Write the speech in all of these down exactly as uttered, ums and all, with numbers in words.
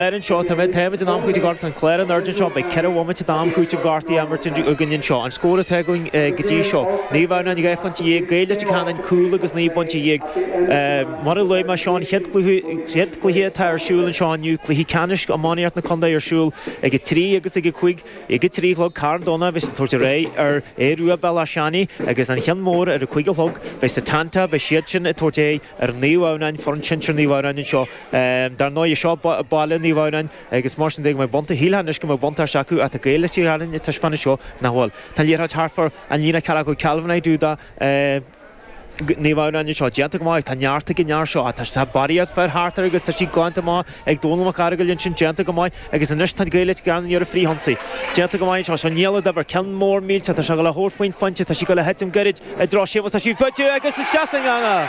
Claren Shaw to met him and I'm going to go to Claren Urgent Shaw by Kerry Woman to Dam Coach of Garty Emerton Uginian Shaw and score a tagging Gati Shaw. Neva and you get from Yeg, Gail that you can and cool as knee bunch of Yeg. Model Lima Sean Hitcley here, Tire Shul and Sean Euclid. He canish a money at the Conda or Shul. I get three, I guess I get quick. I get three log Cardona, Visit Torture or Erua Bellashani. I guess and Hilmore at a quick log. By Satanta, by Shitchin at Torte, or New and Foreign Chincher Neva and Shaw. There no you shot ball in the agus marsin deg my bonta hilanish go bonta shaku at the gale she had in the Spanish show na wall tan lira harfer and Nina Caraco Calvin I do that Neva and shot gentle my tanyarta in your shot at a barrier for harter agus that she gone to ma ag donal macaragal in gentle my agus a nish tan gale gan your free huntsy gentle my shot on yellow dabber can more meal at a shagala hort fine funch that she got hit him get it a draw she was a she put you agus is chasing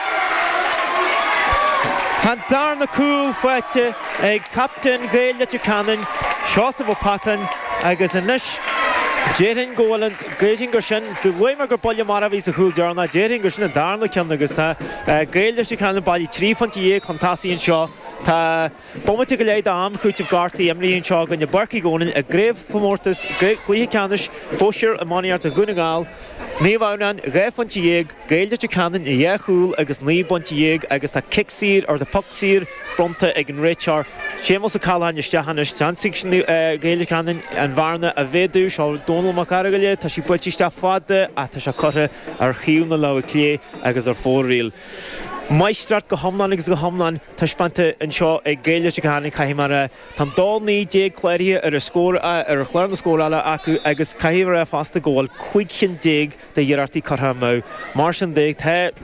Han darna cool fwete a captain Gael that you cannon shots of a pattern agus a nish Jerin Golan Gaging Gershin the Weimer Bolya Maravis a cool journal Jerin Gershin and Darna Kandagusta Gael that you cannon by three twenty eight Contasi and Shaw Ta Bomatical Dam Coach of Garty Emily and Shaw and your Barky Gonan a grave Pomortus Great Clee Canish Posher and Monier to Gunagal Nevanan, Refontieg, Gail that you can in Yahoo, Agus Lee Bontieg, Agus the kick seed or the puck seed, Bronte, Egan Richard, Shamos Callahan, Yastahanish, Jansiction, Gail Cannon, and Varna, Avedu, or Donald Macaragal, Tashipuchista Fada, Atashakota, or Huna Lawiclay, Agus or four real. Maestrat go homlan agus go homlan tashpante and shaw a Gael that you can Kahimara Tandolni J Claria or a score or a Clarna score ala Aku agus Kahira fast the goal quick and dig the Yerati Karhamo Martian dig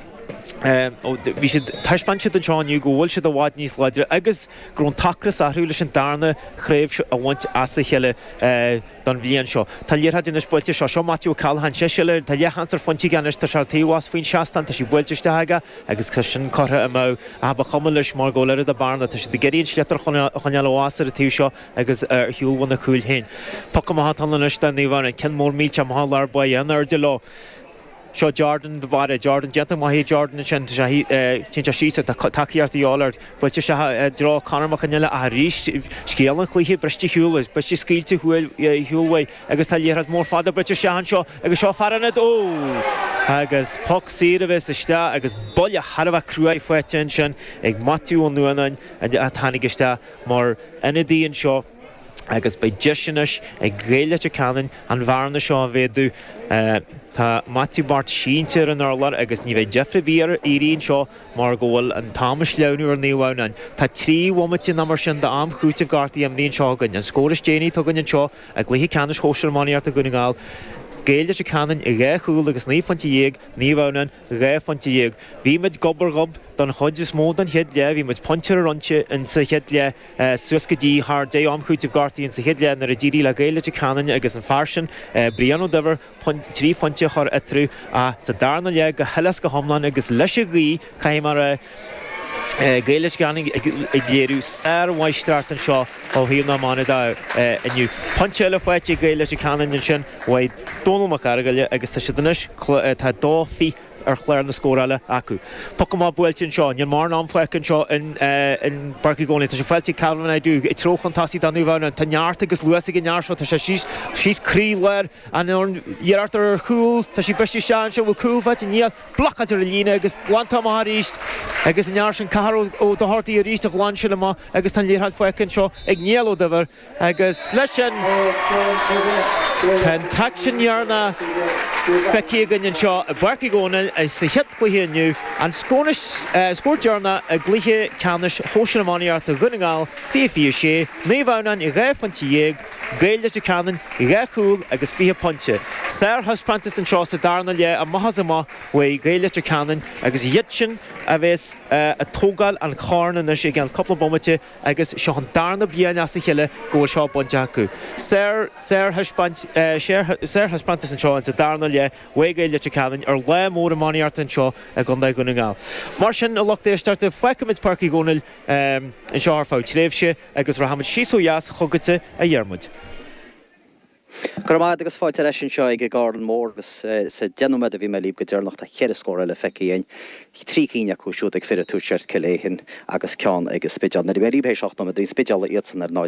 Um, oh, we should tashpanch the John you go should the Wadney's ledger Agus grown takras a rulish and darna crave I want as a hille don Vian show Talia had in the spoiled show Matthew Callahan Shishiller Talia Hanser Fontiganish Tashalti was Fin Shastan Tashi Welch Haga Agus Cushion Corra Amo Abacomulish Margola the barn that the Gedian Shetter Honaloasa the two show Agus Hugh won the cool hin Pokamahatanish than Nivan and Ken more meet Chamhalar by Yanar de law. Shaw Jordan the body Jordan gentle my Jordan and Shahi Chincha she's at the Takiart the Allard but just draw Conor McCanella a reach scale and clear British Hule but she skill to Hule way I guess tell you has more father British Shahan Shaw I guess Shaw Faranat oh I guess Puck seed of us sta I guess Bolya had a crew for attention ag Matthew on Nuanan and at Hanigista more Enedy and Shaw I guess by Jeshinish a Gael that you can and Varna Shaw Vedu Ta Matthew Bart Sheen Tir and Erler, agus Nive Jeffrey Beer, Irene Shaw, Margol, and Thomas Lowner and Newan and Ta three woman in Amershin, the Am Coach of Garty and Marine Shaw, and Scottish Janie Tugan and Shaw, a Glehy Canish Hosher money at the Gunningal. Gael that you can in a cool agus Neve Fontieg, Nevanan, Re Fontieg. We met Gobber Gob, Don Hodges Mod and Hedlia, we met Puncher Runche and Sahedlia, Suskadi, Hard Day, Am Coach of Garty and Sahedlia, and the Regidi La Gael that you can in agus and Farshin, Briano Dever, three Fontia Hor Etru, a Sadarna Leg, Helaska Homlan, agus Leshagi, Kaimara. Gaelish ganning Geru Sir Weistrat and Shaw oh here no manada and you Punchella Fetch Gaelish Cannon and Shin Wide Donald Macaragal agus Tashidanish ta Doffy or Clare in the score alla Aku Pokemon Welchin Shaw your more non fleck Shaw in in Barky going to Felty Calvin I do it's rock fantastic down Nuvan and Tanyartigus Lucy in Yarsho she's she's Creelware and on year after cool Tashi British Shan will cool fetch and yeah block at Relina agus one time East I guess in Yarshan Caro oh the hearty East of Lanchilama I guess Tanli had fleck Shaw Ignelo Dever I guess Sleshen Pentaction Yarna Feckigan and Shaw a Barky going is the hit here new and Scottish score journal a Gliche Canish Hoshamani at the Gunningal Fifi She Nevanan Refontieg Gael that you can in cool agus Fia Punche Sir has Prentice and Shaw Darna a Mahazama way Gael that you can agus Yitchin Avis a Togal and Corn and the again couple of bombete agus Shahan Darna Bian as the Hille go shop on Jaku Sir Sir has Sir has Prentice and Shaw and Darna way Gael that you can or le more money art and Shaw a Gunda Gunningal Martian a look there started Feckamit Parky Gonal in Shaw Fou Trevshe agus Rahamid Shiso Yas Hogate a Yermud. Gurmad agus fáilte leis an seo ag Gordon Moore agus sa denúmad a bhí me líb go dearnach tá chead scóra le feiceíon trí cíine cúisiú ag fir a túseart ciléhin agus ceán agus spideal. Na bhí líb hééis seach na dí spideal iad san ar